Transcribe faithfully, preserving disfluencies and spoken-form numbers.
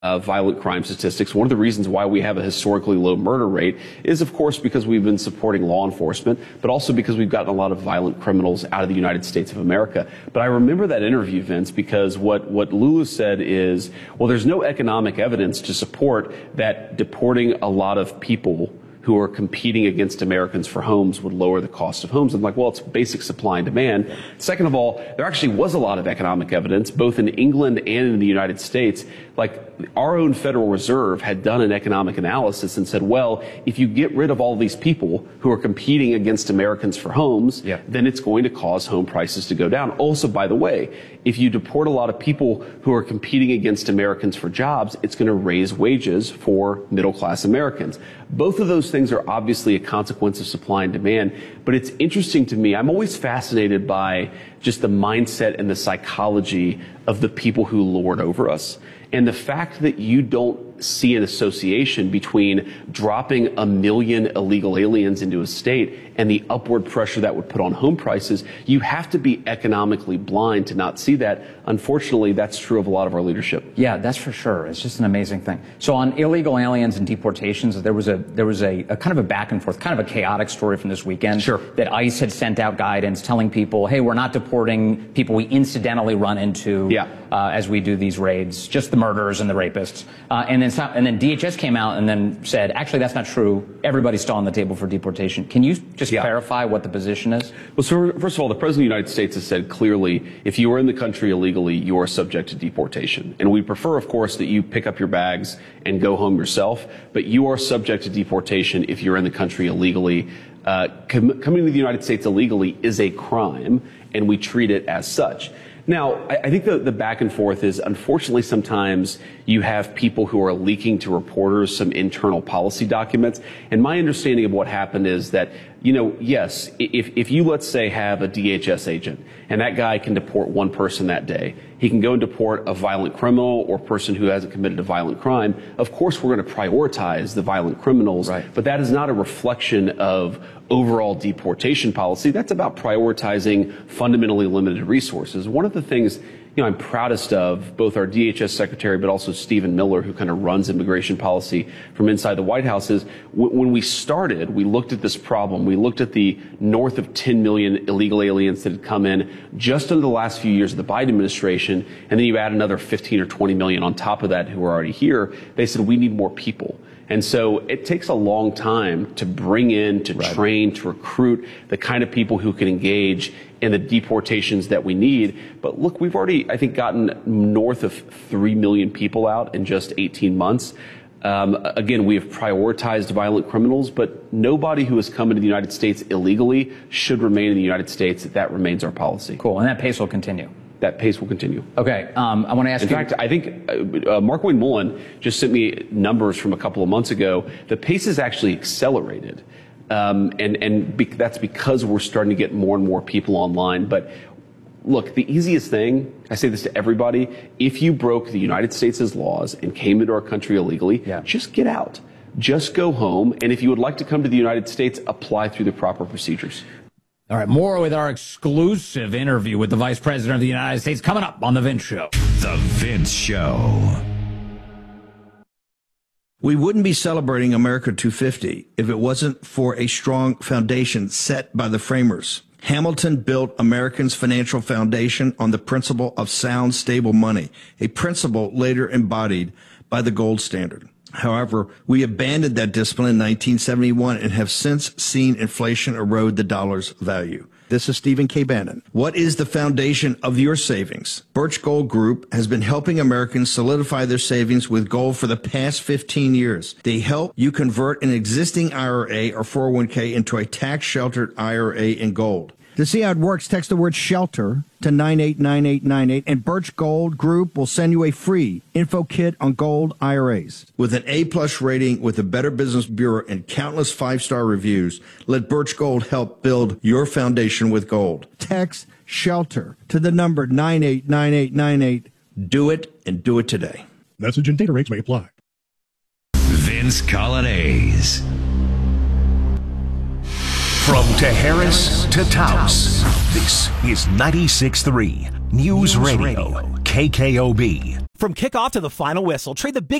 Uh, violent crime statistics. One of the reasons why we have a historically low murder rate is, of course, because we've been supporting law enforcement, but also because we've gotten a lot of violent criminals out of the United States of America. But I remember that interview, Vince, because what, what Lulu said is, well, there's no economic evidence to support that deporting a lot of people who are competing against Americans for homes would lower the cost of homes. I'm like, well, it's basic supply and demand. Second of all, there actually was a lot of economic evidence, both in England and in the United States. Like, our own Federal Reserve had done an economic analysis and said, well, if you get rid of all these people who are competing against Americans for homes, yeah. then it's going to cause home prices to go down. Also, by the way, if you deport a lot of people who are competing against Americans for jobs, it's going to raise wages for middle-class Americans. Both of those things are obviously a consequence of supply and demand, but it's interesting to me. I'm always fascinated by just the mindset and the psychology of the people who lord over us. And the fact that you don't see an association between dropping a million illegal aliens into a state and the upward pressure that would put on home prices, you have to be economically blind to not see that. Unfortunately, that's true of a lot of our leadership. Yeah, that's for sure. It's just an amazing thing. So on illegal aliens and deportations, there was a there was a, a kind of a back and forth, kind of a chaotic story from this weekend. Sure. That ICE had sent out guidance telling people, hey, we're not deporting people we incidentally run into yeah. uh, as we do these raids, just the murderers and the rapists. Uh, and then and then D H S came out and then said, actually, that's not true. Everybody's still on the table for deportation. Can you just yeah. clarify what the position is? Well, so first of all, the President of the United States has said clearly, if you are in the country illegally, you are subject to deportation. And we prefer, of course, that you pick up your bags and go home yourself, but you are subject to deportation if you're in the country illegally. Uh, com- coming to the United States illegally is a crime, and we treat it as such. Now, I, I think the, the back and forth is, unfortunately, sometimes you have people who are leaking to reporters some internal policy documents. And my understanding of what happened is that, you know, yes, if, if you, let's say, have a D H S agent and that guy can deport one person that day, he can go and deport a violent criminal or person who hasn't committed a violent crime. Of course, we're going to prioritize the violent criminals, right. but that is not a reflection of overall deportation policy. That's about prioritizing fundamentally limited resources. One of the things, you know, I'm proudest of, both our D H S secretary, but also Stephen Miller, who kind of runs immigration policy from inside the White House, is w- when we started, we looked at this problem. We looked at the north of ten million illegal aliens that had come in just in the last few years of the Biden administration, and then you add another fifteen or twenty million on top of that who are already here. They said, we need more people. And so it takes a long time to bring in, to right. train, to recruit the kind of people who can engage in the deportations that we need. But look, we've already, I think, gotten north of three million people out in just eighteen months. Um, again, we have prioritized violent criminals, but nobody who has come into the United States illegally should remain in the United States. That remains our policy. Cool. And that pace will continue. That pace will continue. Okay. Um, I want to ask in you. In fact, I think uh, Markwayne Mullin just sent me numbers from a couple of months ago. The pace has actually accelerated. Um, and and be- that's because we're starting to get more and more people online. But look, the easiest thing, I say this to everybody, if you broke the United States' laws and came into our country illegally, yeah. just get out. Just go home. And if you would like to come to the United States, apply through the proper procedures. All right, more with our exclusive interview with the Vice President of the United States coming up on The Vince Show. The Vince Show. We wouldn't be celebrating America two fifty if it wasn't for a strong foundation set by the framers. Hamilton built Americans' financial foundation on the principle of sound, stable money, a principle later embodied by the gold standard. However, we abandoned that discipline in nineteen seventy-one and have since seen inflation erode the dollar's value. This is Stephen K. Bannon. What is the foundation of your savings? Birch Gold Group has been helping Americans solidify their savings with gold for the past fifteen years. They help you convert an existing I R A or four oh one k into a tax-sheltered I R A in gold. To see how it works, text the word SHELTER to nine eight nine eight nine eight, and Birch Gold Group will send you a free info kit on gold I R As. With an A-plus rating with the Better Business Bureau and countless five-star reviews, let Birch Gold help build your foundation with gold. Text SHELTER to the number nine eight nine eight nine eight. Do it, and do it today. Message and data rates may apply. Vince Coglianese. From Harris to Taos, this is ninety-six point three News, News Radio, Radio, K K O B. From kickoff to the final whistle, trade the big